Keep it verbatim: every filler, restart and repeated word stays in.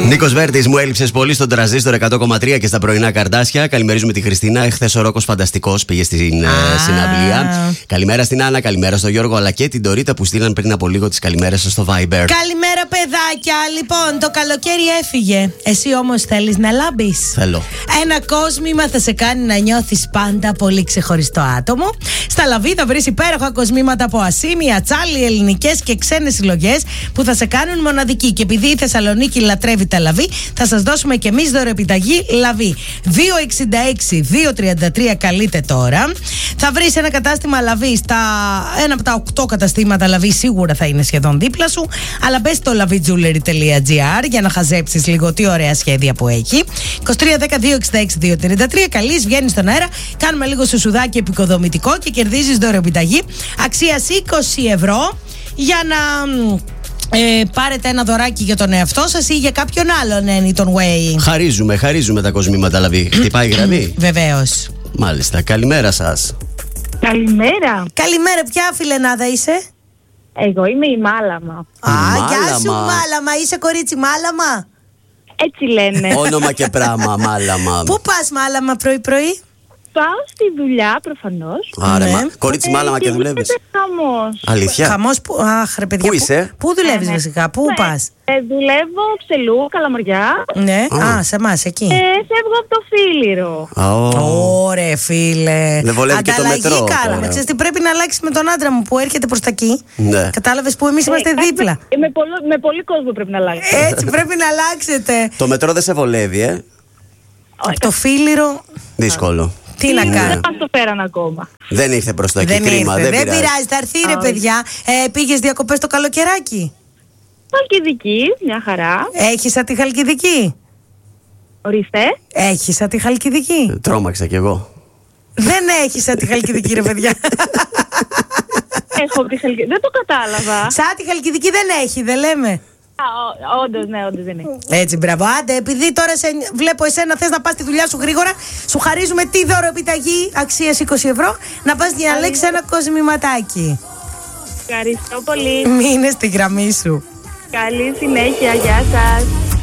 Νίκος Βέρτης, μου έλειψες πολύ στον τραζίστορ εκατό κόμμα τρία και στα πρωινά Καρδάσια. Καλημερίζουμε τη Χριστίνα. Εχθές ο Ρόκος Φανταστικός πήγε στην ah. συναυλία. Καλημέρα στην Άννα, καλημέρα στον Γιώργο, αλλά και την Ντορίτα που στείλαν πριν από λίγο τις καλημέρες σας στο Viber. Καλημέρα, παιδάκια. Λοιπόν, το καλοκαίρι έφυγε. Εσύ όμως θέλεις να λάμπεις? Θέλω. Ένα κόσμημα θα σε κάνει να νιώθεις πάντα πολύ ξεχωριστό άτομο. Στα Λαβή θα βρεις υπέροχα κοσμήματα από ασήμια, τσάλι, ελληνικές και ξένες συλλογές που θα σε κάνουν μοναδική. Και επειδή η Θεσσαλονίκη λατρεύει τα Λαβή, θα σας δώσουμε και εμείς δωρεοεπιταγή Λαβή. δύο εξήντα έξι δύο τριάντα τρία καλείτε τώρα. Θα βρεις ένα κατάστημα Λαβή στα ένα από τα οκτώ καταστήματα Λαβή, σίγουρα θα είναι σχεδόν δίπλα σου. Αλλά μπες στο λαβιτζούλερι τελεία τζι άρ για να χαζέψεις λίγο τι ωραία σχέδια που έχει. είκοσι τρία δέκα δύο εξήντα έξι δύο τριάντα τρία καλείς, βγαίνεις στον αέρα, κάνουμε λίγο σουσουδάκι επικοδομητικό και κερδίζεις δωρεοεπιταγή αξίας είκοσι ευρώ για να Ε, πάρετε ένα δωράκι για τον εαυτό σας ή για κάποιον άλλον, anyway. Χαρίζουμε, χαρίζουμε τα κοσμήματα Λαβή. Χτυπάει γραμμή. Βεβαίως. Μάλιστα, καλημέρα σας. Καλημέρα. Καλημέρα, ποια φιλενάδα είσαι? Εγώ είμαι η Μάλαμα. Α, Μάλαμα. γεια σου Μάλαμα, είσαι κορίτσι Μάλαμα? Έτσι λένε. Όνομα και πράγμα, Μάλαμα. Πού πας Μάλαμα πρωί-πρωί? Πάω στη δουλειά προφανώς. Άρα, Ναι. μα, κορίτσι Μάλαμα και δουλεύεις. Γίνεται χαμός. Αλήθεια. Χαμός που. Αχ, ρε παιδιά. Πού είσαι? Πού δουλεύεις Ναι, ναι. βασικά, πού Ναι. πας? Ε, δουλεύω Ψελού, Καλαμαριά. Ναι, Α. α, σε εμάς εκεί. Ε, φεύγω από το Φίλιρο. Oh. Ωραία, φίλε. Δεν βολεύει και το Ανταλλαγή μετρό κάναμε. τώρα. Ξέρεις τι πρέπει να αλλάξει με τον άντρα μου που έρχεται προς τα εκεί. Ναι. Κατάλαβες που εμείς είμαστε Ε, δίπλα. ε, με, πολλο, με πολύ κόσμο πρέπει να αλλάξει. Έτσι πρέπει να αλλάξετε. Το μετρό δεν σε βολεύει, ε. Από το Φίλιρο. Δύσκολο. Τι να Δεν κάνω. μας το φέραν ακόμα. Δεν ήρθε προς το εκεί, Δεν κρίμα. ήρθε. Δεν, Δεν πειράζει. πειράζει, θα έρθει ρε Α, παιδιά. Ε, πήγες διακοπές το καλοκαιράκι? Χαλκιδική, μια χαρά. Έχεις σαν τη Χαλκιδική? Ορίστε. Έχεις σαν τη Χαλκιδική? Ε, Τρόμαξα κι εγώ. Δεν έχεις σαν τη Χαλκιδική ρε παιδιά. Έχω τη Χαλκιδική. Δεν το κατάλαβα. Σαν τη Χαλκιδική δεν έχει, δεν λέμε. Α, ο- όντως, ναι, όντως δεν έχει. Έτσι, μπράβο. Άντε, επειδή τώρα σε βλέπω εσένα θες να πας στη δουλειά σου γρήγορα, σου χαρίζουμε τη δωροεπιταγή αξίας είκοσι ευρώ να πας για να λέξεις ένα κοσμηματάκι. Ευχαριστώ πολύ. Μείνε στη γραμμή σου. Καλή συνέχεια. Γεια σας.